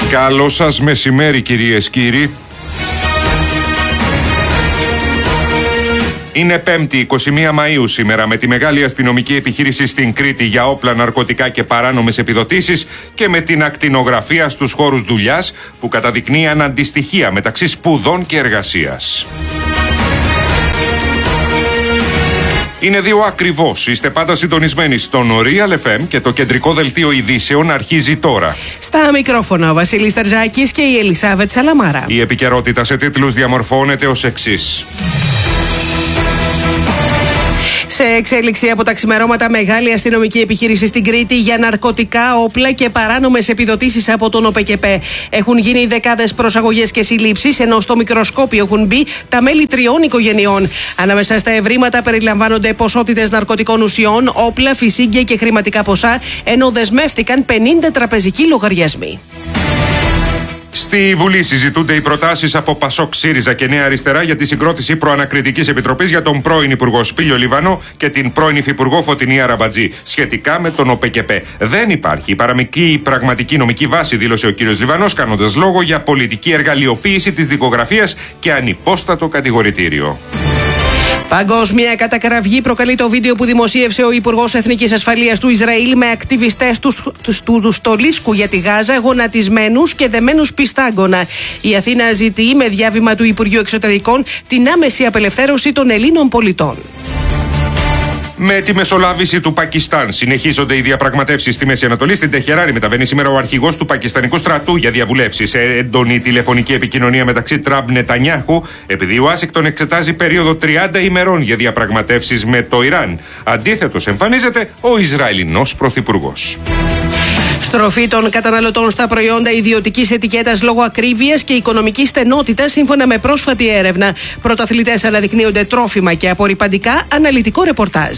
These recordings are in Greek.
Καλό σας μεσημέρι, κυρίες, κύριοι. Είναι Πέμπτη, 21 Μαΐου σήμερα, με τη μεγάλη αστυνομική επιχείρηση στην Κρήτη για όπλα, ναρκωτικά και παράνομες επιδοτήσεις και με την ακτινογραφία στους χώρους δουλειάς που καταδεικνύει αναντιστοιχεία μεταξύ σπουδών και εργασίας. Είναι 2 ακριβώς. Είστε πάντα συντονισμένοι στον Real FM και το κεντρικό δελτίο ειδήσεων αρχίζει τώρα. Στα μικρόφωνα ο Βασίλης Τερζάκης και η Ελισάβετ Σαλαμάρα. Η επικαιρότητα σε τίτλους διαμορφώνεται ως εξής. Σε εξέλιξη από τα ξημερώματα, μεγάλη αστυνομική επιχείρηση στην Κρήτη για ναρκωτικά, όπλα και παράνομες επιδοτήσεις από τον ΟΠΕΚΕΠΕ. Έχουν γίνει δεκάδες προσαγωγές και συλλήψεις, ενώ στο μικροσκόπιο έχουν μπει τα μέλη 3 οικογενειών. Ανάμεσα στα ευρήματα περιλαμβάνονται ποσότητες ναρκωτικών ουσιών, όπλα, φυσίγγια και χρηματικά ποσά, ενώ δεσμεύτηκαν 50 τραπεζικοί λογαριασμοί. Στη Βουλή συζητούνται οι προτάσεις από Πασόκ, ΣΥΡΙΖΑ και Νέα Αριστερά για τη συγκρότηση προανακριτικής επιτροπής για τον πρώην Υπουργό Σπύλιο Λιβανό και την πρώην Υφυπουργό Φωτεινή Αραμπατζή σχετικά με τον ΟΠΕΚΕΠΕ. Δεν υπάρχει η πραγματική νομική βάση, δήλωσε ο κύριος Λιβανός, κάνοντας λόγο για πολιτική εργαλειοποίηση της δικογραφίας και ανυπόστατο κατηγορητήριο. Παγκόσμια κατακραυγή προκαλεί το βίντεο που δημοσίευσε ο Υπουργός Εθνικής Ασφαλείας του Ισραήλ με ακτιβιστές του στολίσκου για τη Γάζα, γονατισμένους και δεμένους πιστάγκωνα. Η Αθήνα ζητεί με διάβημα του Υπουργείου Εξωτερικών την άμεση απελευθέρωση των Ελλήνων πολιτών. Με τη μεσολάβηση του Πακιστάν συνεχίζονται οι διαπραγματεύσεις στη Μέση Ανατολή. Στην Τεχεράνη μεταβαίνει σήμερα ο αρχηγός του πακιστανικού στρατού για διαβουλεύσεις. Σε έντονη τηλεφωνική επικοινωνία μεταξύ Τραμπ Νετανιάχου, επειδή η Ουάσιγκτον εξετάζει περίοδο 30 ημερών για διαπραγματεύσεις με το Ιράν. Αντίθετος εμφανίζεται ο Ισραηλινός πρωθυπουργός. Στροφή των καταναλωτών στα προϊόντα ιδιωτικής ετικέτας λόγω ακρίβειας και οικονομικής στενότητας, σύμφωνα με πρόσφατη έρευνα. Πρωταθλητές αναδεικνύονται τρόφιμα και απορρυπαντικά, αναλυτικό ρεπορτάζ.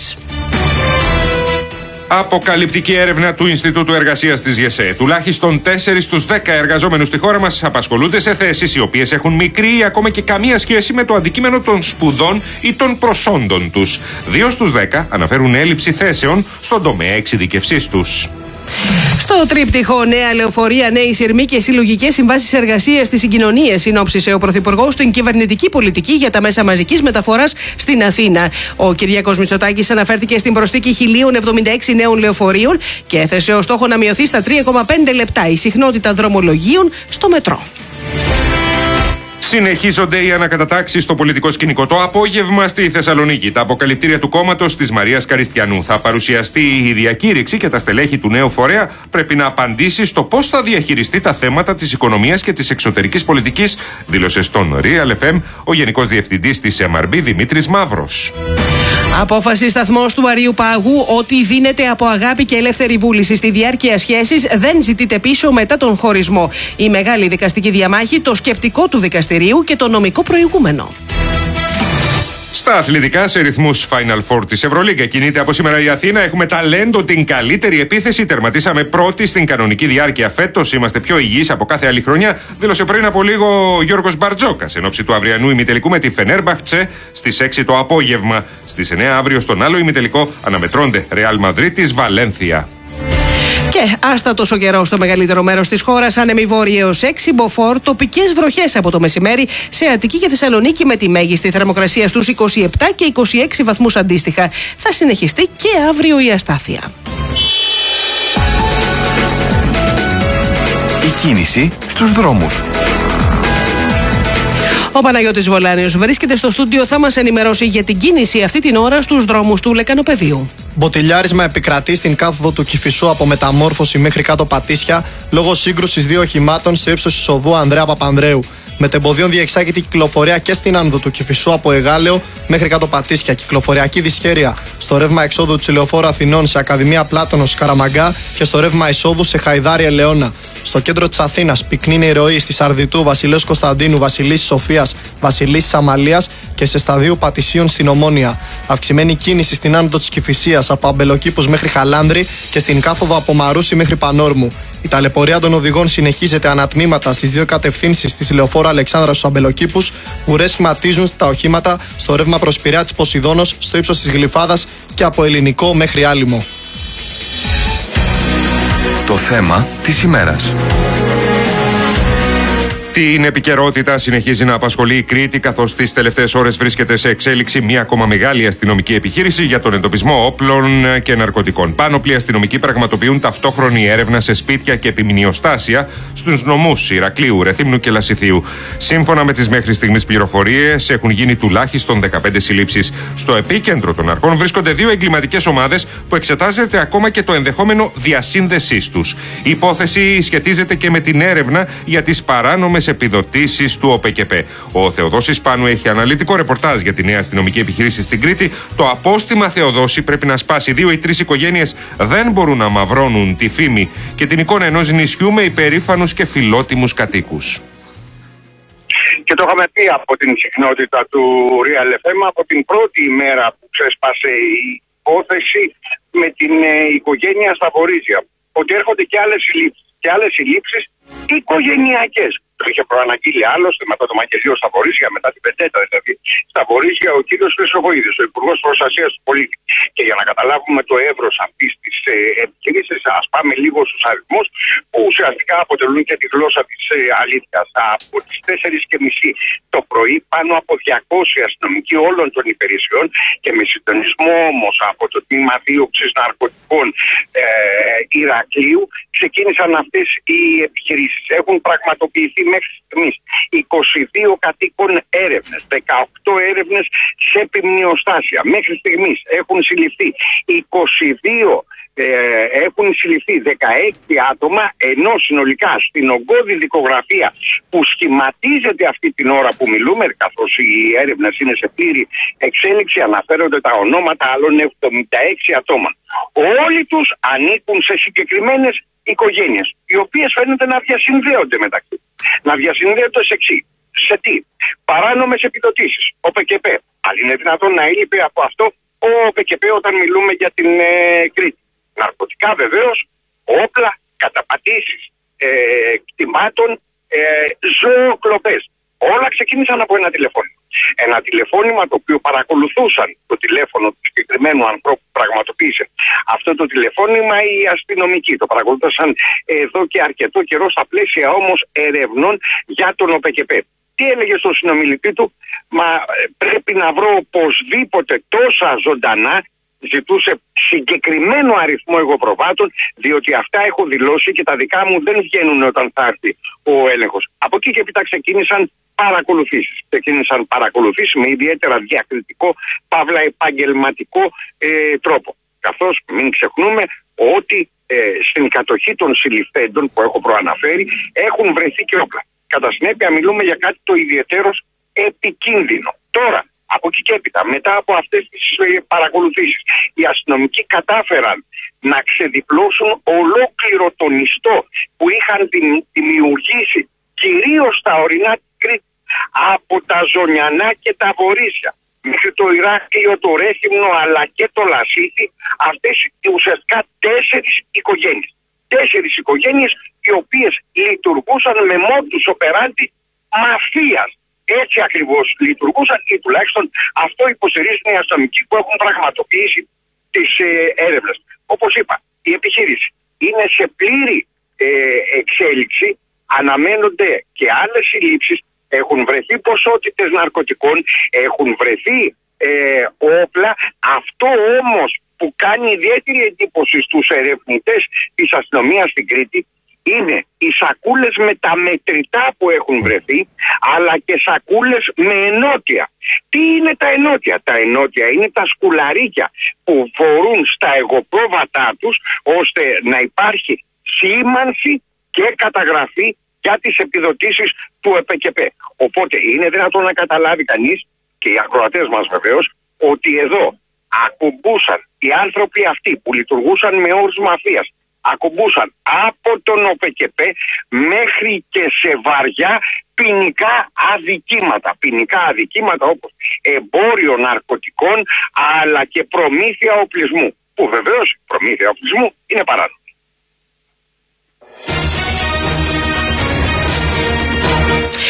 Αποκαλυπτική έρευνα του Ινστιτούτου Εργασίας της ΓΕΣΕ. Τουλάχιστον 4 στους 10 εργαζόμενους στη χώρα μας απασχολούνται σε θέσεις οι οποίες έχουν μικρή ή ακόμα και καμία σχέση με το αντικείμενο των σπουδών ή των προσόντων τους. 2 στους 10 αναφέρουν έλλειψη θέσεων στον τομέα εξειδικευσής τους. Στο τρίπτυχο νέα λεωφορεία, νέοι σειρμοί και συλλογικές συμβάσεις εργασίας στις συγκοινωνίες, συνόψισε ο Πρωθυπουργός στην κυβερνητική πολιτική για τα μέσα μαζικής μεταφοράς στην Αθήνα. Ο Κυριάκος Μητσοτάκης αναφέρθηκε στην προσθήκη 1076 νέων λεωφορείων και έθεσε ως στόχο να μειωθεί στα 3,5 λεπτά η συχνότητα δρομολογίων στο μετρό. Συνεχίζονται οι ανακατατάξεις στο πολιτικό σκηνικό. Το απόγευμα στη Θεσσαλονίκη, τα αποκαλυπτήρια του κόμματος της Μαρίας Καριστιανού. Θα παρουσιαστεί η διακήρυξη και τα στελέχη του νέου φορέα πρέπει να απαντήσει στο πώς θα διαχειριστεί τα θέματα της οικονομίας και της εξωτερικής πολιτικής, δήλωσε στον Real FM ο Γενικός Διευθυντής της MRB Δημήτρης Μαύρος. Απόφαση σταθμός του Αριού Πάγου ότι δίνεται από αγάπη και ελεύθερη βούληση στη διάρκεια σχέσης δεν ζητείται πίσω μετά τον χωρισμό. Η μεγάλη δικαστική διαμάχη, το σκεπτικό του δικαστηρίου και το νομικό προηγούμενο. Στα αθλητικά, σε ρυθμούς Final Four της Ευρωλίγκα κινείται από σήμερα η Αθήνα. Έχουμε ταλέντο, την καλύτερη επίθεση. Τερματίσαμε πρώτη στην κανονική διάρκεια φέτος. Είμαστε πιο υγιείς από κάθε άλλη χρονιά, δήλωσε πριν από λίγο ο Γιώργος Μπαρτζόκας εν ώψη του αυριανού ημιτελικού με τη Φενέρμπαχτσε στις 6 το απόγευμα. Στις 9 αύριο στον άλλο ημιτελικό αναμετρώνται Ρεάλ Μαδρίτης Βαλένθια. Και άστα τόσο καιρό στο μεγαλύτερο μέρος της χώρας, άνεμοι βόρειοι έως 6 μποφόρ, τοπικές βροχές από το μεσημέρι σε Αττική και Θεσσαλονίκη με τη μέγιστη θερμοκρασία στους 27 και 26 βαθμούς αντίστοιχα. Θα συνεχιστεί και αύριο η αστάθεια. Η κίνηση στους δρόμους. Ο Παναγιώτης Βολάνιος βρίσκεται στο στούντιο, θα μας ενημερώσει για την κίνηση αυτή την ώρα στους δρόμους του Λεκανοπεδίου. Μποτιλιάρισμα επικρατεί στην κάθοδο του Κηφισού από Μεταμόρφωση μέχρι κάτω Πατήσια λόγω σύγκρουσης 2 οχημάτων στο ύψος της οδού Ανδρέα Παπανδρέου. Μετεμποδίων διεξάγεται κυκλοφορία και στην άνοδο του Κηφισού από Εγάλεο μέχρι κάτω Πατήσια. Κυκλοφοριακή δυσχέρεια στο ρεύμα εξόδου του Λεωφόρου Αθηνών σε Ακαδημία Πλάτωνος Καραμαγκά και στο ρεύμα εισόδου σε Χαϊδάρη Ελαιώνα. Στο κέντρο της Αθήνας πυκνή ηρωή στη Σαρδιτού, Βασιλέως Κωνσταντίνου, Βασιλίσσης Σοφίας, Βασιλίσσης Αμαλίας και σε σταδίου Πατησίων στην Ομόνια. Αυξημένη κίνηση στην άνοδο της Κηφισίας από Αμπελοκήπους μέχρι Χαλάνδρη και στην κάθοδο από Μαρούσι μέχρι Πανόρμου. Η ταλαιπωρία των οδηγών συνεχίζεται ανατμήματα στις 2 κατευθύνσεις της Λεωφόρου Αλεξάνδρα στους Αμπελοκήπους. Ουρές σχηματίζουν τα οχήματα στο ρεύμα προς Πειραιά της Ποσειδώνος, στο ύψος της Γλυφάδας και από Ελληνικό μέχρι Άλυμο. Το θέμα της ημέρας. Την επικαιρότητα συνεχίζει να απασχολεί η Κρήτη, καθώς τις τελευταίες ώρες βρίσκεται σε εξέλιξη μια ακόμα μεγάλη αστυνομική επιχείρηση για τον εντοπισμό όπλων και ναρκωτικών. Πάνωπλοι αστυνομικοί πραγματοποιούν ταυτόχρονη έρευνα σε σπίτια και επιμνιοστάσια στους νομούς Ηρακλείου, Ρεθύμνου και Λασιθίου. Σύμφωνα με τις μέχρι στιγμής πληροφορίες, έχουν γίνει τουλάχιστον 15 συλλήψεις. Στο επίκεντρο των αρχών βρίσκονται δύο εγκληματικές ομάδες που εξετάζεται ακόμα και το ενδεχόμενο διασύνδεσής τους. Η υπόθεση σχετίζεται και με την έρευνα για τις παράνομες επιδοτήσεις του ΟΠΚΠ. Ο Θεοδόσης Πάνου έχει αναλυτικό ρεπορτάζ για τη νέα αστυνομική επιχείρηση στην Κρήτη. Το απόστημα Θεοδόση πρέπει να σπάσει. 2 ή 3 οικογένειες δεν μπορούν να μαυρώνουν τη φήμη και την εικόνα ενός νησιού με υπερήφανους και φιλότιμους κατοίκους. Και το είχαμε πει από την συχνότητα του Real FM από την πρώτη ημέρα που ξέσπασε η υπόθεση με την οικογένεια στα Βορίζια, ότι έρχονται και άλλες συλλήψεις οικογενειακές. Το είχε προαναγγείλει άλλωστε μετά το μαγειριό στα Βορίζια, μετά την πεντέτα δηλαδή, στα Βορίζια ο κύριος Χρυσοβοίδης, ο Υπουργός Προστασίας του Πολίτη. Και για να καταλάβουμε το εύρος αυτής της επιχειρήσης, ας πάμε λίγο στους αριθμούς που ουσιαστικά αποτελούν και τη γλώσσα της αλήθειας. Από τις 4:30 το πρωί, πάνω από 200 αστυνομικοί όλων των υπηρεσιών και με συντονισμό όμως από το τμήμα δίωξης ναρκωτικών Ηρακλείου, ξεκίνησαν αυτές οι επιχειρήσεις. Έχουν πραγματοποιηθεί μέχρι στιγμής 22 κατοίκων έρευνες, 18 έρευνες σε επιμνιοστάσια. Μέχρι στιγμής έχουν συλληφθεί 16 άτομα, ενώ συνολικά στην ογκώδη δικογραφία που σχηματίζεται αυτή την ώρα που μιλούμε, καθώς οι έρευνες είναι σε πλήρη εξέλιξη, αναφέρονται τα ονόματα άλλων 76 ατόμων. Όλοι τους ανήκουν σε συγκεκριμένες οικογένειες, οι οποίες φαίνεται να διασυνδέονται μεταξύ. Να διασυνδέονται σε τι? Παράνομες επιδοτήσεις, ΟΠΚΠ. Αλλά είναι δυνατόν να έλειπε από αυτό ο ΟΠΚΠ όταν μιλούμε για την Κρήτη? Ναρκωτικά βεβαίως, όπλα, καταπατήσεις κτημάτων, ζωοκλοπές. Όλα ξεκίνησαν από ένα τηλεφώνημα. Ένα τηλεφώνημα το οποίο παρακολουθούσαν το τηλέφωνο του συγκεκριμένου ανθρώπου που πραγματοποίησε αυτό το τηλεφώνημα οι αστυνομικοί. Το παρακολουθούσαν εδώ και αρκετό καιρό στα πλαίσια όμως ερευνών για τον ΟΠΚΠ. Τι έλεγε στον συνομιλητή του? Μα πρέπει να βρω οπωσδήποτε τόσα ζωντανά. Ζητούσε συγκεκριμένο αριθμό εγωπροβάτων, διότι αυτά έχω δηλώσει και τα δικά μου δεν βγαίνουν όταν θα έρθει ο έλεγχος. Από εκεί και έπειτα ξεκίνησαν παρακολουθήσεις. Ξεκίνησαν παρακολουθήσεις με ιδιαίτερα διακριτικό, παύλα επαγγελματικό τρόπο. Καθώς μην ξεχνούμε ότι στην κατοχή των συλληφθέντων που έχω προαναφέρει έχουν βρεθεί και όπλα. Κατά συνέπεια μιλούμε για κάτι το ιδιαιτέρως επικίνδυνο. Τώρα, από εκεί και έπειτα, μετά από αυτές τις παρακολουθήσεις, οι αστυνομικοί κατάφεραν να ξεδιπλώσουν ολόκληρο τον ιστό που είχαν δημιουργήσει κυρίως στα ορεινά της Κρήτης, από τα Ζωνιανά και τα Βορίζια μέχρι το Ηράκλειο, το Ρέθυμνο αλλά και το Λασίθι, αυτές ουσιαστικά 4 οικογένειες. 4 οικογένειες οι οποίες λειτουργούσαν με modus operandi μαφίας. Έτσι ακριβώς λειτουργούσαν ή τουλάχιστον αυτό υποστηρίζουν οι αστυνομικοί που έχουν πραγματοποιήσει τις έρευνες. Όπως είπα, η επιχείρηση είναι σε πλήρη εξέλιξη, αναμένονται και άλλες συλλήψεις, έχουν βρεθεί ποσότητες ναρκωτικών, έχουν βρεθεί όπλα. Αυτό όμως που κάνει ιδιαίτερη εντύπωση στους ερευνητές της αστυνομίας στην Κρήτη είναι οι σακούλες με τα μετρητά που έχουν βρεθεί, αλλά και σακούλες με ενότια. Τι είναι τα ενότια? Τα ενότια είναι τα σκουλαρίκια που φορούν στα εγωπρόβατά τους, ώστε να υπάρχει σήμανση και καταγραφή για τις επιδοτήσεις του ΟΠΚΠ. Οπότε είναι δυνατόν να καταλάβει κανείς, και οι ακροατές μας βεβαίως, ότι εδώ ακουμπούσαν οι άνθρωποι αυτοί που λειτουργούσαν με όρους μαφίας, ακουμπούσαν από τον ΟΠΚΠ μέχρι και σε βαριά ποινικά αδικήματα. Ποινικά αδικήματα όπως εμπόριο ναρκωτικών αλλά και προμήθεια οπλισμού. Που βεβαίως η προμήθεια οπλισμού είναι παράνομη. Στη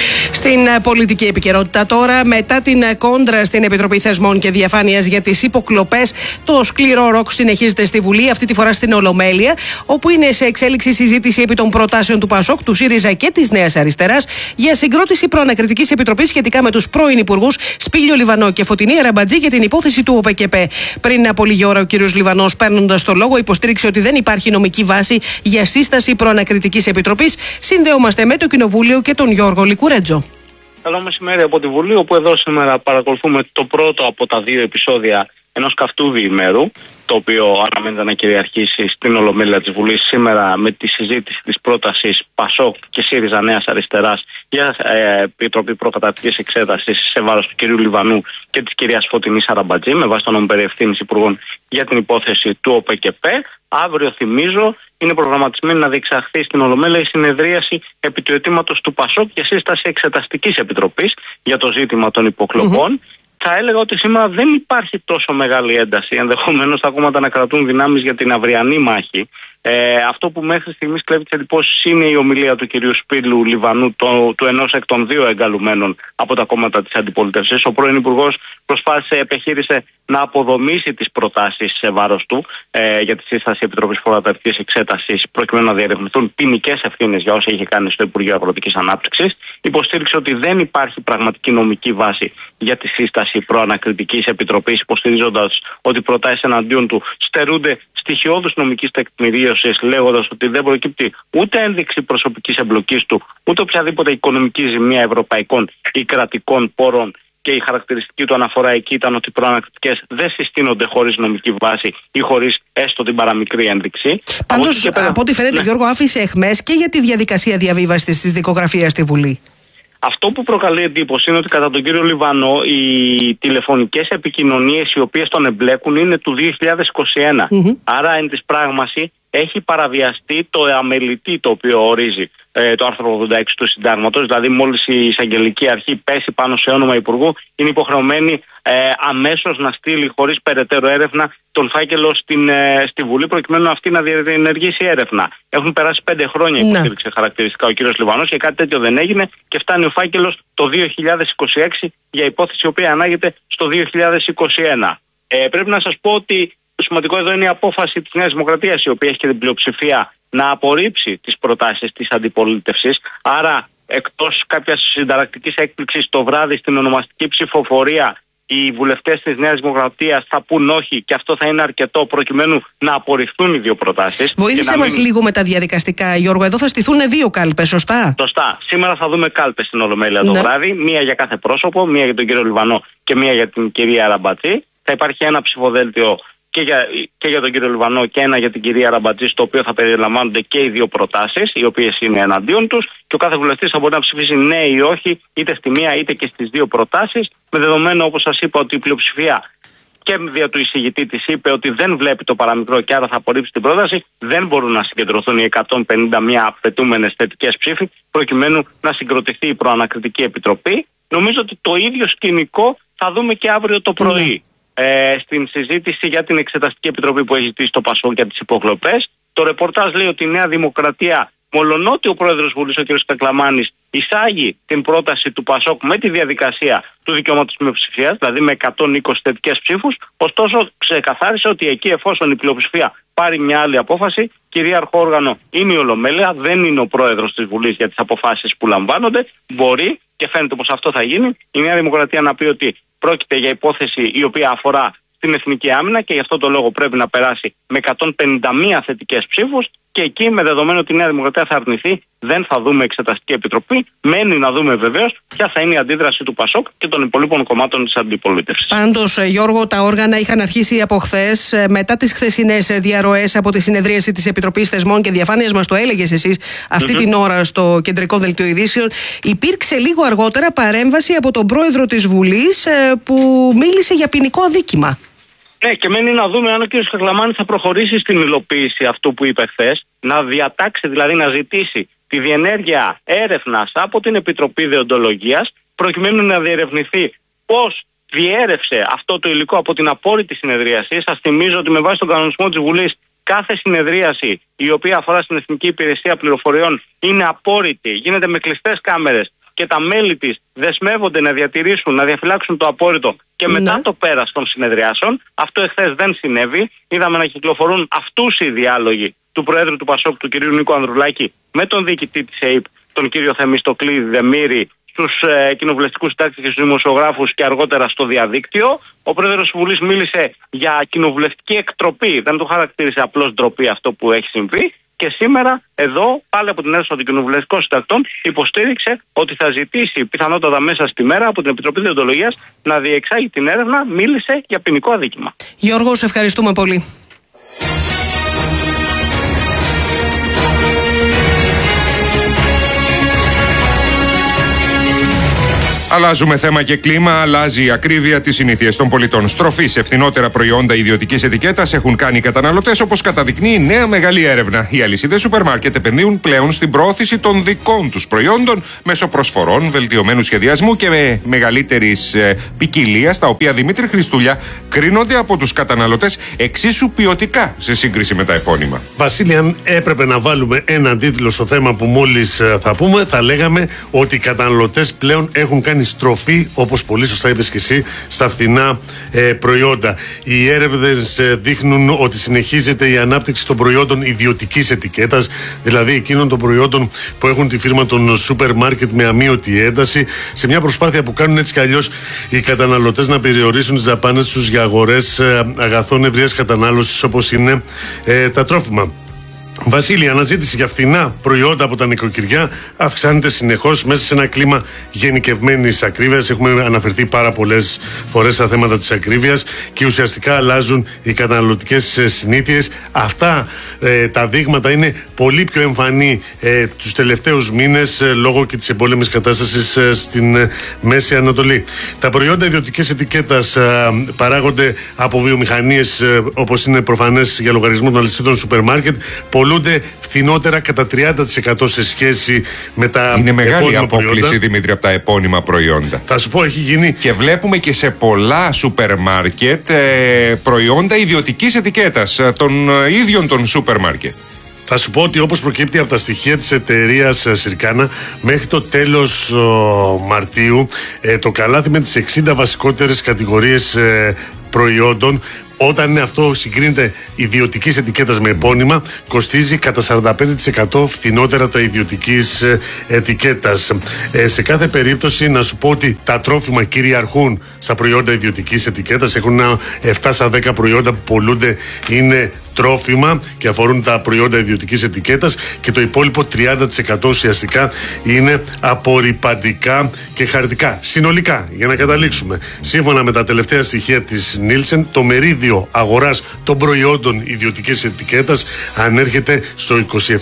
Στην πολιτική επικαιρότητα τώρα, μετά την κόντρα στην Επιτροπή Θεσμών και Διαφάνειας για τις υποκλοπές, το σκληρό ροκ συνεχίζεται στη Βουλή, αυτή τη φορά στην Ολομέλεια, όπου είναι σε εξέλιξη συζήτηση επί των προτάσεων του ΠΑΣΟΚ, του ΣΥΡΙΖΑ και της Νέας Αριστεράς για συγκρότηση προανακριτικής επιτροπής σχετικά με τους πρώην υπουργούς Σπύλιο Λιβανό και Φωτεινή Αραμπατζή για την υπόθεση του ΟΠΕΚΕΠΕ. Πριν από λίγη ώρα, ο κ. Λιβανός, παίρνοντας το λόγο, υποστήριξε ότι δεν υπάρχει νομική βάση για σύσταση προανακριτικής επιτροπής. Συνδεόμαστε με το Κοινοβούλιο και τον Γιώργο Λικουρέτζο. Καλό μεσημέρι από τη Βουλή, όπου εδώ σήμερα παρακολουθούμε το πρώτο από τα δύο επεισόδια ενός καυτού διημέρου, το οποίο αναμένεται να κυριαρχήσει στην Ολομέλεια της Βουλής σήμερα με τη συζήτηση της πρότασης ΠΑΣΟΚ και ΣΥΡΙΖΑ Νέας Αριστεράς για επιτροπή προκαταρκτικής εξέτασης σε βάρος του κ. Λιβανού και της κυρίας Φωτεινής Αραμπατζή, με βάση τον νόμο περί ευθύνης υπουργών για την υπόθεση του ΟΠΕΚΕΠΕ. Αύριο, θυμίζω, είναι προγραμματισμένη να διεξαχθεί στην Ολομέλεια η συνεδρίαση επί του αιτήματος του ΠΑΣΟΚ για σύσταση εξεταστικής επιτροπής για το ζήτημα των υποκλοπών. Θα έλεγα ότι σήμερα δεν υπάρχει τόσο μεγάλη ένταση. Ενδεχομένως τα κόμματα να κρατούν δυνάμεις για την αυριανή μάχη. Αυτό που μέχρι στιγμής κλέβει τις εντυπώσεις είναι η ομιλία του κυρίου Σπύλου Λιβανού, του ενός εκ των δύο εγκαλουμένων από τα κόμματα της αντιπολίτευσης. Ο πρώην υπουργός επιχείρησε να αποδομήσει τις προτάσεις σε βάρος του για τη σύσταση Επιτροπής Προκαταρκτικής Εξέτασης, προκειμένου να διερευνηθούν ποινικές ευθύνες για όσα είχε κάνει στο Υπουργείο Αγροτικής Ανάπτυξης. Υποστήριξε ότι δεν υπάρχει πραγματική νομική βάση για τη σύσταση προανακριτικής επιτροπής, υποστηρίζοντας ότι οι προτάσεις εναντίον του στερούνται στοιχειώδους νομικής τεκμηρίωσης, λέγοντας ότι δεν προκύπτει ούτε ένδειξη προσωπικής εμπλοκής του, ούτε οποιαδήποτε οικονομική ζημία ευρωπαϊκών ή κρατικών πόρων. Και η χαρακτηριστική του αναφορά εκεί ήταν ότι οι προανακριτικές δεν συστήνονται χωρίς νομική βάση ή χωρίς έστω την παραμικρή ένδειξη. Πάντως, από ό,τι φαίνεται, Γιώργο, άφησε εχμές και για τη διαδικασία διαβίβασης της δικογραφίας στη Βουλή. Αυτό που προκαλεί εντύπωση είναι ότι κατά τον κύριο Λιβανό οι τηλεφωνικές επικοινωνίες οι οποίες τον εμπλέκουν είναι του 2021. Άρα, εν της πράγμαση, έχει παραβιαστεί το αμελητή το οποίο ορίζει το άρθρο 86 του Συντάγματος. Δηλαδή, μόλις η εισαγγελική αρχή πέσει πάνω σε όνομα υπουργού, είναι υποχρεωμένη αμέσως να στείλει χωρίς περαιτέρω έρευνα τον φάκελο στη Βουλή, προκειμένου αυτή να διενεργήσει έρευνα. Έχουν περάσει 5 χρόνια, υποστήριξε χαρακτηριστικά ο κύριος Λιβανός, και κάτι τέτοιο δεν έγινε και φτάνει ο φάκελος το 2026 για υπόθεση η οποία ανάγεται στο 2021. Πρέπει να σας πω ότι το σημαντικό εδώ είναι η απόφαση της Νέας Δημοκρατίας, η οποία έχει και την πλειοψηφία να απορρίψει τις προτάσεις της αντιπολίτευσης. Άρα, εκτός κάποιας συνταρακτικής έκπληξης το βράδυ στην ονομαστική ψηφοφορία, οι βουλευτές της Νέας Δημοκρατίας θα πούν όχι, και αυτό θα είναι αρκετό προκειμένου να απορριφθούν οι δύο προτάσεις. Βοήθησε μας λίγο με τα διαδικαστικά, Γιώργο. Εδώ θα στηθούν 2 κάλπες, σωστά? Σωστά. Σήμερα θα δούμε κάλπες στην Ολομέλεια το βράδυ. Μία για κάθε πρόσωπο, μία για τον κύριο Λιβανό και μία για την κυρία Αραμπατζή. Θα υπάρχει ένα ψηφοδέλτιο και για τον κύριο Λιβανό και ένα για την κυρία Αραμπατζή, στο οποίο θα περιλαμβάνονται και οι δύο προτάσεις, οι οποίες είναι εναντίον τους, και ο κάθε βουλευτής θα μπορεί να ψηφίσει ναι ή όχι, είτε στη μία είτε και στις δύο προτάσεις, με δεδομένο, όπως σας είπα, ότι η πλειοψηφία και δια του εισηγητή της είπε ότι δεν βλέπει το παραμικρό και άρα θα απορρίψει την πρόταση. Δεν μπορούν να συγκεντρωθούν οι 151 απαιτούμενες θετικές ψήφοι, προκειμένου να συγκροτηθεί η προανακριτική επιτροπή. Νομίζω ότι το ίδιο σκηνικό θα δούμε και αύριο το πρωί. Στην συζήτηση για την Εξεταστική Επιτροπή που έχει ζητήσει το ΠΑΣΟΚ για τις υποκλοπές. Το ρεπορτάζ λέει ότι η Νέα Δημοκρατία, μολονότι ο πρόεδρος Βουλής, ο κ. Κακλαμάνης, εισάγει την πρόταση του ΠΑΣΟΚ με τη διαδικασία του δικαιώματος μειοψηφίας, δηλαδή με 120 θετικές ψήφους, ωστόσο ξεκαθάρισε ότι εκεί, εφόσον η πλειοψηφία πάρει μια άλλη απόφαση, κυρίαρχο όργανο είναι η Ολομέλεια, δεν είναι ο πρόεδρος της Βουλής για τις αποφάσεις που λαμβάνονται. Μπορεί, και φαίνεται πως αυτό θα γίνει, η Νέα Δημοκρατία να πει ότι πρόκειται για υπόθεση η οποία αφορά στην εθνική άμυνα και γι' αυτό το λόγο πρέπει να περάσει με 151 θετικές ψήφους, και εκεί, με δεδομένο ότι η Νέα Δημοκρατία θα αρνηθεί, δεν θα δούμε Εξεταστική Επιτροπή. Μένει να δούμε βεβαίως ποια θα είναι η αντίδραση του ΠΑΣΟΚ και των υπολείπων κομμάτων της αντιπολίτευσης. Πάντως, Γιώργο, τα όργανα είχαν αρχίσει από χθες, μετά τις χθεσινές διαρροές από τη συνεδρίαση της Επιτροπής Θεσμών και Διαφάνειας. Μας το έλεγες εσείς αυτή την ώρα στο κεντρικό δελτίο ειδήσεων. Υπήρξε λίγο αργότερα παρέμβαση από τον πρόεδρο της Βουλής που μίλησε για ποινικό αδίκημα. Ναι, και μένει να δούμε αν ο κ. Κακλαμάνης θα προχωρήσει στην υλοποίηση αυτού που είπε χθες, να διατάξει, δηλαδή να ζητήσει τη διενέργεια έρευνας από την Επιτροπή Δεοντολογίας, προκειμένου να διερευνηθεί πώς διέρευσε αυτό το υλικό από την απόρριτη συνεδρίαση. Σας θυμίζω ότι με βάση τον κανονισμό της Βουλής, κάθε συνεδρίαση η οποία αφορά στην Εθνική Υπηρεσία Πληροφοριών είναι απόρριτη, γίνεται με κλειστές κάμερες, και τα μέλη της δεσμεύονται να διατηρήσουν, να διαφυλάξουν το απόρριτο και μετά το πέρας των συνεδριάσεων. Αυτό εχθές δεν συνέβη. Είδαμε να κυκλοφορούν αυτούσιοι διάλογοι του Προέδρου του ΠΑΣΟΚ, του κ. Νίκου Ανδρουλάκη, με τον διοικητή της ΕΕΠ, τον κ. Θεμιστοκλή Δεμήρη, στους κοινοβουλευτικούς συντάκτες και στους δημοσιογράφους και αργότερα στο διαδίκτυο. Ο Πρόεδρος της Βουλής μίλησε για κοινοβουλευτική εκτροπή. Δεν το χαρακτήρισε απλώς ντροπή αυτό που έχει συμβεί. Και σήμερα, εδώ, πάλι από την αίθουσα των κοινοβουλευτικών συντακτών, υποστήριξε ότι θα ζητήσει πιθανότατα μέσα στη μέρα από την Επιτροπή Δεοντολογίας να διεξάγει την έρευνα. Μίλησε για ποινικό αδίκημα. Γιώργο, σε ευχαριστούμε πολύ. Αλλάζουμε θέμα και κλίμα, αλλάζει η ακρίβεια της συνήθειας των πολιτών. Στροφή σε φθηνότερα προϊόντα ιδιωτικής ετικέτας έχουν κάνει οι καταναλωτές, όπως καταδεικνύει νέα μεγάλη έρευνα. Οι αλυσίδες σούπερ μάρκετ επενδύουν πλέον στην προώθηση των δικών τους προϊόντων μέσω προσφορών, βελτιωμένου σχεδιασμού και με μεγαλύτερης ποικιλίας, τα οποία, Δημήτρη Χριστούλια, κρίνονται από τους καταναλωτές εξίσου ποιοτικά σε σύγκριση με τα επώνυμα. Βασίλη, αν έπρεπε να βάλουμε έναν τίτλο στο θέμα που μόλις θα πούμε, θα λέγαμε ότι οι καταναλωτές πλέον έχουν κάνει στροφή, όπως πολύ σωστά είπες και εσύ, στα φθηνά προϊόντα. Οι έρευνες δείχνουν ότι συνεχίζεται η ανάπτυξη των προϊόντων ιδιωτικής ετικέτας, δηλαδή εκείνων των προϊόντων που έχουν τη φίρμα των σούπερ μάρκετ με αμείωτη ένταση, σε μια προσπάθεια που κάνουν έτσι κι αλλιώς οι καταναλωτές να περιορίσουν τις δαπάνες τους για αγορές αγαθών ευρείας κατανάλωσης, όπως είναι τα τρόφιμα. Βασίλη, η αναζήτηση για φθηνά προϊόντα από τα νοικοκυριά αυξάνεται συνεχώς μέσα σε ένα κλίμα γενικευμένης ακρίβειας. Έχουμε αναφερθεί πάρα πολλές φορές στα θέματα της ακρίβειας και ουσιαστικά αλλάζουν οι καταναλωτικές συνήθειες. Αυτά τα δείγματα είναι πολύ πιο εμφανή τους τελευταίους μήνες λόγω και της εμπόλεμης κατάστασης στην Μέση Ανατολή. Τα προϊόντα ιδιωτικής ετικέτας παράγονται από βιομηχανίες, όπως είναι προφανές για λογαριασμό των αλυσίδων σούπερ μάρκετ, πολλούνται φθηνότερα κατά 30% σε σχέση με τα. Είναι μεγάλη απόκληση, προϊόντα, Δημήτρη, από τα επώνυμα προϊόντα. Θα σου πω, έχει γίνει. Και βλέπουμε και σε πολλά σούπερ μάρκετ προϊόντα ιδιωτικής ετικέτας των ίδιων των σούπερ μάρκετ. Θα σου πω ότι, όπως προκύπτει από τα στοιχεία της εταιρείας Συρκάνα, μέχρι το τέλος Μαρτίου το καλάθι με τις 60 βασικότερες κατηγορίες προϊόντων, όταν αυτό συγκρίνεται ιδιωτικής ετικέτας με επώνυμα, κοστίζει κατά 45% φθηνότερα τα ιδιωτικής ετικέτας. Σε κάθε περίπτωση, να σου πω ότι τα τρόφιμα κυριαρχούν στα προϊόντα ιδιωτικής ετικέτας. Έχουν 7 στα 10 προϊόντα που πολλούνται είναι τρόφιμα και αφορούν τα προϊόντα ιδιωτικής ετικέτας, και το υπόλοιπο 30% ουσιαστικά είναι απορρυπαντικά και χαρτικά. Συνολικά, για να καταλήξουμε, σύμφωνα με τα τελευταία στοιχεία της Νίλσεν, το μερίδιο αγοράς των προϊόντων ιδιωτικής ετικέτας ανέρχεται στο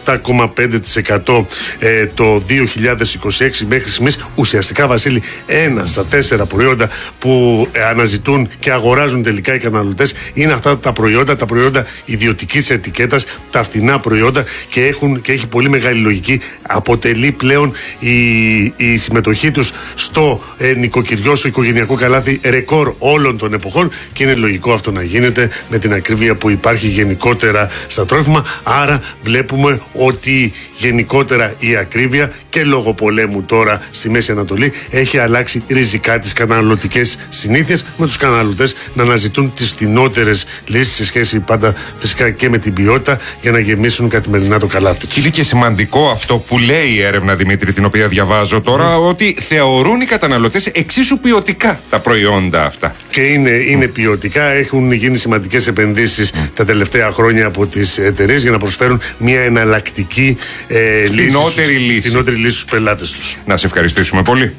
27,5% το 2026 μέχρι στιγμής. Ουσιαστικά, Βασίλη, 1 στα 4 προϊόντα που αναζητούν και αγοράζουν τελικά οι καταναλωτές είναι αυτά τα προϊόντα ιδιωτικής ετικέτας, τα φθηνά προϊόντα, και έχει πολύ μεγάλη λογική. Αποτελεί πλέον η συμμετοχή τους στο νοικοκυριό, στο οικογενειακό καλάθι, ρεκόρ όλων των εποχών, και είναι λογικό αυτό να γίνεται με την ακρίβεια που υπάρχει γενικότερα στα τρόφιμα. Άρα βλέπουμε ότι γενικότερα η ακρίβεια, και λόγω πολέμου τώρα στη Μέση Ανατολή, έχει αλλάξει ριζικά τις καταναλωτικές συνήθειες, με τους καταναλωτές να αναζητούν τις φθηνότερες λύσεις σε σχέση πάντα φυσικά και με την ποιότητα, για να γεμίσουν καθημερινά το καλάθι τους. Είναι και σημαντικό αυτό που λέει η έρευνα, Δημήτρη, την οποία διαβάζω τώρα, ότι θεωρούν οι καταναλωτές εξίσου ποιοτικά τα προϊόντα αυτά. Και είναι ποιοτικά. Έχουν γίνει σημαντικές επενδύσεις τα τελευταία χρόνια από τις εταιρείες για να προσφέρουν μια εναλλακτική φθηνότερη λύση στους πελάτες τους. Να σε ευχαριστήσουμε πολύ.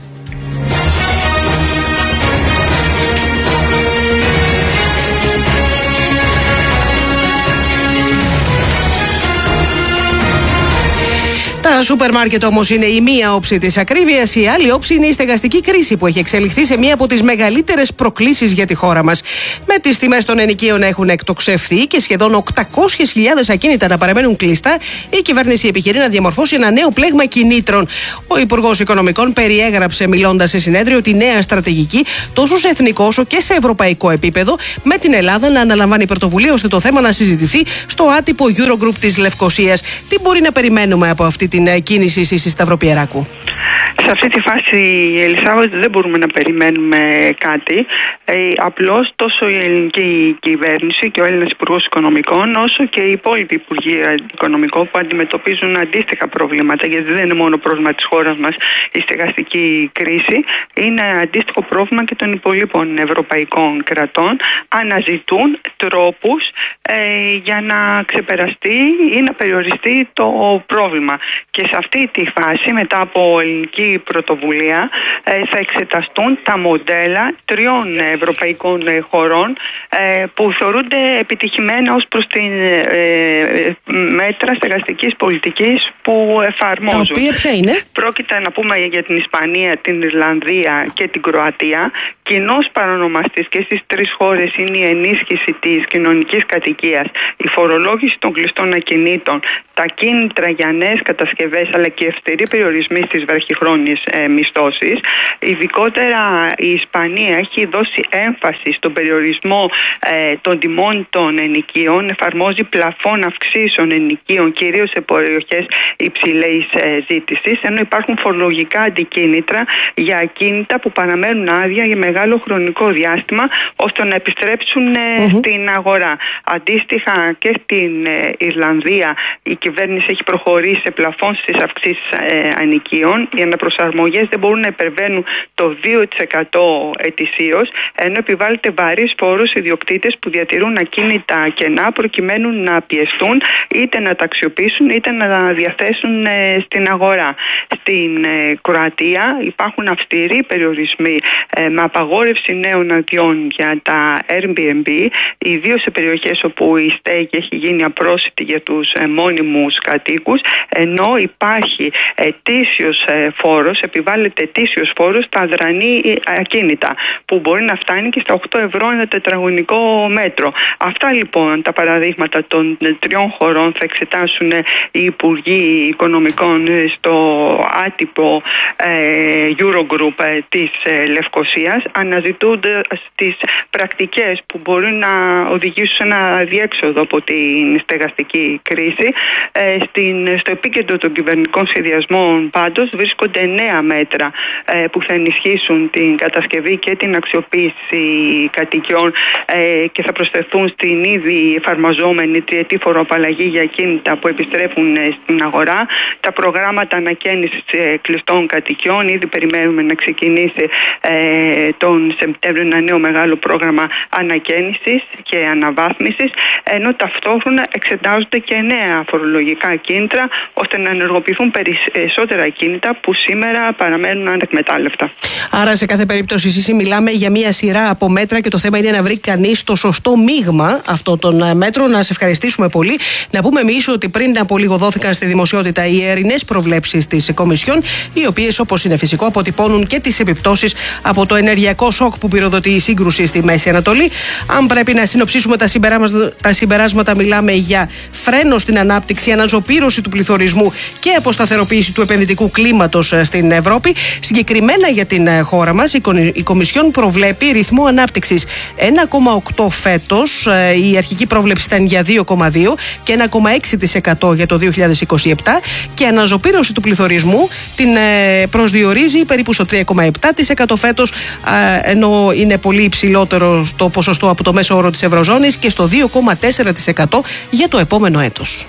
Τα σούπερ μάρκετ όμως είναι η μία όψη της ακρίβειας. Η άλλη όψη είναι η στεγαστική κρίση, που έχει εξελιχθεί σε μία από τις μεγαλύτερες προκλήσεις για τη χώρα μας. Με τις τιμές των ενοικίων να έχουν εκτοξευθεί και σχεδόν 800.000 ακίνητα να παραμένουν κλειστά, η κυβέρνηση επιχειρεί να διαμορφώσει ένα νέο πλέγμα κινήτρων. Ο Υπουργός Οικονομικών περιέγραψε, μιλώντας σε συνέδριο, τη νέα στρατηγική τόσο σε εθνικό όσο και σε ευρωπαϊκό επίπεδο, με την Ελλάδα να αναλαμβάνει πρωτοβουλία ώστε το θέμα να συζητηθεί στο άτυπο Eurogroup της Λευκωσίας. Τι μπορεί να περιμένουμε από αυτή την κίνηση, εσείς, Σταυροπιεράκου? Σε αυτή τη φάση, Ελισάβετ, δεν μπορούμε να περιμένουμε κάτι. Απλώς τόσο η ελληνική κυβέρνηση και ο Έλληνας Υπουργός Οικονομικών, όσο και οι υπόλοιποι Υπουργοί Οικονομικών που αντιμετωπίζουν αντίστοιχα προβλήματα, γιατί δεν είναι μόνο πρόβλημα της χώρας μας η στεγαστική κρίση, είναι αντίστοιχο πρόβλημα και των υπολείπων ευρωπαϊκών κρατών. Αναζητούν τρόπους για να ξεπεραστεί ή να περιοριστεί το πρόβλημα. Και σε αυτή τη φάση, μετά από ελληνική πρωτοβουλία, θα εξεταστούν τα μοντέλα 3 ευρωπαϊκών χωρών που θεωρούνται επιτυχημένα ως προς την μέτρα στεγαστικής πολιτικής που εφαρμόζουν. Τα οποία ποια είναι? Πρόκειται να πούμε για την Ισπανία, την Ιρλανδία και την Κροατία. Κοινός παρονομαστής και στις 3 χώρες είναι η ενίσχυση της κοινωνικής κατοικίας, η φορολόγηση των κλειστών ακινήτων, τα κίνητρα για νέες κατασκευές αλλά και ευθεροί περιορισμοί στις βραχυχρόνιες μισθώσεις. Ειδικότερα η Ισπανία έχει δώσει έμφαση στον περιορισμό των τιμών των ενοικίων, εφαρμόζει πλαφόν αυξήσεων ενοικίων κυρίως σε περιοχές υψηλής ζήτησης, ενώ υπάρχουν φορολογικά αντικίνητρα για ακίνητα που παραμένουν άδεια για μεγάλο χρονικό διάστημα ώστε να επιστρέψουν στην αγορά. Αντίστοιχα και στην Ιρλανδία η κυβέρνηση έχει προχωρήσει σε πλαφόν στις αυξήσεις ενοικίων. Οι αναπροσαρμογές δεν μπορούν να υπερβαίνουν το 2% ετησίως, ενώ επιβάλλεται βαρύς φόρος σε ιδιοκτήτες που διατηρούν ακίνητα κενά προκειμένου να πιεστούν είτε να τα αξιοποιήσουν είτε να τα διαθέσουν στην αγορά. Στην Κροατία υπάρχουν αυστηροί περιορισμοί με απαγόρευση νέων αδειών για τα Airbnb, ιδίως σε περιοχές όπου η στέγη έχει γίνει απρόσιτη για τους μόνιμους κατοίκους, ενώ υπάρχει ετήσιος φόρος, επιβάλλεται ετήσιος φόρος στα αδρανή ακίνητα, που μπορεί να φτάνει και στα 8 ευρώ ένα τετραγωνικό μέτρο. Αυτά λοιπόν τα παραδείγματα των 3 χωρών θα εξετάσουν οι Υπουργοί Οικονομικών στο άτυπο Eurogroup της Λευκωσίας, αναζητούνται τις πρακτικές που μπορεί να οδηγήσουν σε ένα διέξοδο από την στεγαστική κρίση. Στο επίκεντρο των κυβερνητικών σχεδιασμών πάντως βρίσκονται νέα μέτρα που θα ενισχύσουν την κατασκευή και την αξιοποίηση κατοικιών και θα προσθεθούν στην ήδη εφαρμοζόμενη τριετή φοροαπαλλαγή για ακίνητα που επιστρέφουν στην αγορά. Τα προγράμματα ανακαίνησης κλειστών κατοικιών, ήδη περιμένουμε να ξεκινήσει τον Σεπτέμβριο ένα νέο μεγάλο πρόγραμμα ανακαίνησης και αναβάθμισης, ενώ ταυτόχρονα εξετάζονται και νέα φορολογικά κίνητρα ώστε να ενεργοποιηθούν περισσότερα κίνητα που σήμερα παραμένουν ανεκμετάλλευτα. Άρα, σε κάθε περίπτωση, Σύση, μιλάμε για μια σειρά από μέτρα και το θέμα είναι να βρει κανείς το σωστό μείγμα αυτών των μέτρων. Να σε ευχαριστήσουμε πολύ. Να πούμε εμείς ότι πριν από λίγο δόθηκαν στη δημοσιότητα οι ερηνές προβλέψεις της Κομισιόν, οι οποίες, όπως είναι φυσικό, αποτυπώνουν και τις επιπτώσεις από το ενεργειακό σοκ που πυροδοτεί η σύγκρουση στη Μέση Ανατολή. Αν πρέπει να συνοψίσουμε τα συμπεράσματα, μιλάμε για φρένο στην ανάπτυξη, αναζωπήρωση του πληθωρισμού και αποσταθεροποίηση του επενδυτικού κλίματος στην Ευρώπη. Συγκεκριμένα για την χώρα μας, η Κομισιόν προβλέπει ρυθμό ανάπτυξης 1,8 φέτος. Η αρχική πρόβλεψη ήταν για 2,2 και 1,6% για το 2027 και αναζωπήρωση του πληθωρισμού την προσδιορίζει περίπου στο 3,7% φέτος, ενώ είναι πολύ υψηλότερο το ποσοστό από το μέσο όρο της Ευρωζώνης, και στο 2,4% για το επόμενο έτος.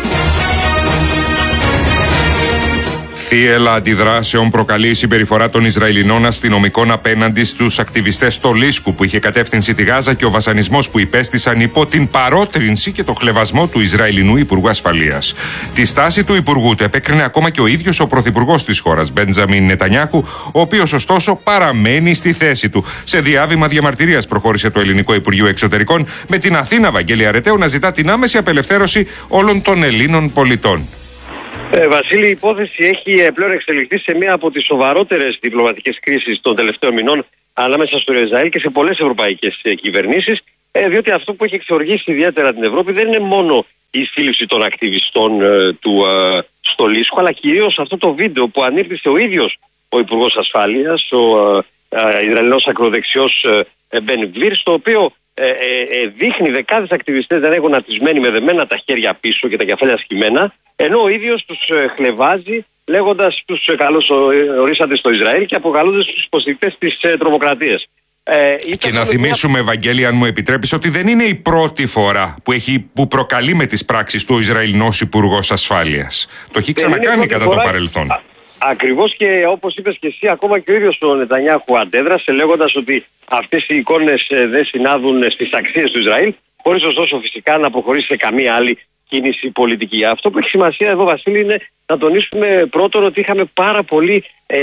Θύελλα αντιδράσεων προκαλεί η συμπεριφορά των Ισραηλινών αστυνομικών απέναντι στους ακτιβιστές στο Λίσκου που είχε κατεύθυνση τη Γάζα και ο βασανισμός που υπέστησαν υπό την παρότρινση και το χλευασμό του Ισραηλινού Υπουργού Ασφαλείας. Τη στάση του Υπουργού του επέκρινε ακόμα και ο ίδιος ο Πρωθυπουργός της χώρας, Μπέντζαμιν Νετανιάχου, ο οποίος ωστόσο παραμένει στη θέση του. Σε διάβημα διαμαρτυρίας προχώρησε το Ελληνικό Υπουργείο Εξωτερικών, με την Αθήνα Βαγγέλη Αρετέου να ζητά την άμεση απελευθέρωση όλων των Ελλήνων πολιτών. Βασίλη, η υπόθεση έχει πλέον εξελιχθεί σε μία από τις σοβαρότερες διπλωματικές κρίσεις των τελευταίων μηνών ανάμεσα στο Ισραήλ και σε πολλές ευρωπαϊκές κυβερνήσεις, διότι αυτό που έχει εξοργήσει ιδιαίτερα την Ευρώπη δεν είναι μόνο η σύλληψη των ακτιβιστών του στο Λίσκο, αλλά κυρίως αυτό το βίντεο που ανήρτησε ο ίδιος ο Υπουργός Ασφάλειας, ο Ισραηλινός ακροδεξιός Μπεν Γβίρ, στο οποίο δείχνει δεκάδες ακτιβιστές να είναι γονατισμένοι με δεμένα τα χέρια πίσω και τα κεφάλια σκυμμένα, ενώ ο ίδιος τους χλευάζει λέγοντας τους καλώς ορίσατε στο Ισραήλ και αποκαλούνται τους υποστηρικτές της τρομοκρατίας. Και να θυμίσουμε, Ευαγγέλη, αν μου επιτρέπεις, ότι δεν είναι η πρώτη φορά που προκαλεί με τις πράξεις του ο Ισραηλινός Υπουργός Ασφάλειας. Το έχει ξανακάνει κατά το παρελθόν. Ακριβώς, και όπως είπες και εσύ, ακόμα και ο ίδιος ο Νετανιάχου αντέδρασε λέγοντας ότι αυτές οι εικόνες δεν συνάδουν στις αξίες του Ισραήλ, χωρίς ωστόσο φυσικά να προχωρήσει σε καμία άλλη κίνηση πολιτική. Αυτό που έχει σημασία εδώ, Βασίλη, είναι να τονίσουμε πρώτον ότι είχαμε πάρα πολύ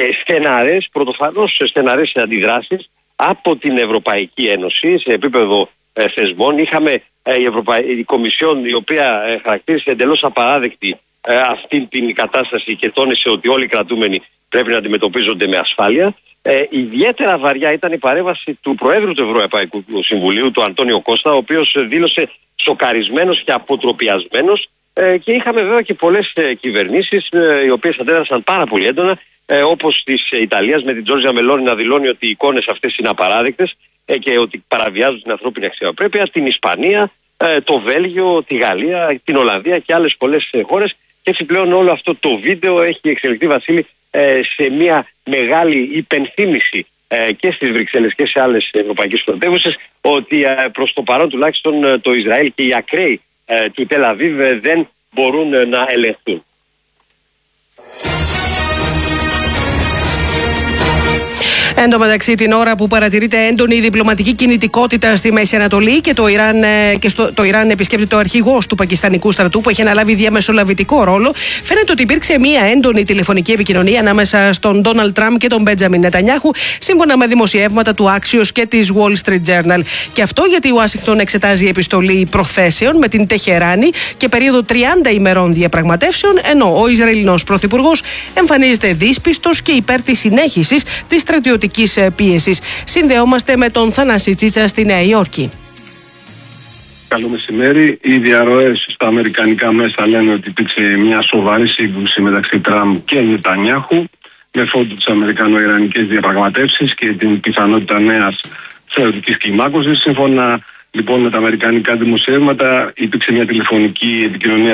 στεναρές αντιδράσεις από την Ευρωπαϊκή Ένωση σε επίπεδο θεσμών. Είχαμε η Κομισιόν, η οποία χαρακτήρισε εντελώς απαράδεκτη αυτή την κατάσταση και τόνισε ότι όλοι οι κρατούμενοι πρέπει να αντιμετωπίζονται με ασφάλεια. Ιδιαίτερα βαριά ήταν η παρέμβαση του Προέδρου του Ευρωπαϊκού Συμβουλίου, του Αντώνιο Κώστα, ο οποίος δήλωσε σοκαρισμένος και αποτροπιασμένος, και είχαμε βέβαια και πολλές κυβερνήσεις οι οποίες αντέδρασαν πάρα πολύ έντονα, όπως της Ιταλίας με την Τζόρτζια Μελόνι να δηλώνει ότι οι εικόνες αυτές είναι απαράδεκτες και ότι παραβιάζουν την ανθρώπινη αξιοπρέπεια, την Ισπανία, το Βέλγιο, τη Γαλλία, την Ολλανδία και άλλες πολλές χώρες. Και έτσι πλέον όλο αυτό το βίντεο έχει εξελιχθεί, Βασίλη, σε μια μεγάλη υπενθύμηση και στις Βρυξέλλες και σε άλλες ευρωπαϊκές πρωτεύουσες ότι προς το παρόν τουλάχιστον το Ισραήλ και οι ακραίοι του Τελ Αβίβ δεν μπορούν να ελεγχθούν. Εν τω μεταξύ, την ώρα που παρατηρείται έντονη διπλωματική κινητικότητα στη Μέση Ανατολή και το Ιράν επισκέπτεται το αρχηγός του πακιστανικού στρατού που έχει αναλάβει διαμεσολαβητικό ρόλο, φαίνεται ότι υπήρξε μία έντονη τηλεφωνική επικοινωνία ανάμεσα στον Ντόναλντ Τραμπ και τον Μπέντζαμιν Νετανιάχου, σύμφωνα με δημοσιεύματα του Axios και της Wall Street Journal. Και αυτό γιατί η Ουάσιγκτον εξετάζει επιστολή προθέσεων με την Τεχεράνη και περίοδο 30 ημερών διαπραγματεύσεων, ενώ ο Ισραηλινός Πρωθυπουργός εμφανίζεται δύσπιστος και υπέρ της συνέχισης της στρατιωτικής πίεσης. Συνδεόμαστε με τον Θανάση Τσίτσα στη Νέα Υόρκη. Καλό μεσημέρι. Οι διαρροές στα αμερικανικά μέσα λένε ότι υπήρξε μια σοβαρή σύγκρουση μεταξύ Τραμπ και Νετανιάχου με φόντο τις αμερικανο-ιρανικές διαπραγματεύσεις και την πιθανότητα νέας στρατιωτικής κλιμάκωσης. Σύμφωνα λοιπόν με τα αμερικανικά δημοσιεύματα, υπήρξε μια τηλεφωνική επικοινωνία